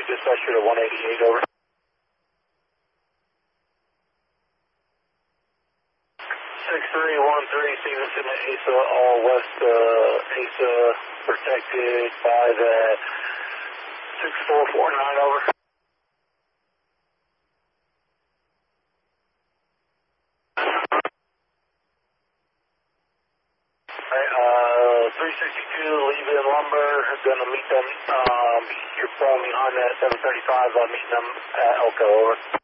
dispatcher to 188, over. 6313, Stevenson to ASA, all west ASA protected by that 6449, over. Alright, 362, leaving lumber, gonna meet them, you're following me on that 735, meeting them at Elko, over.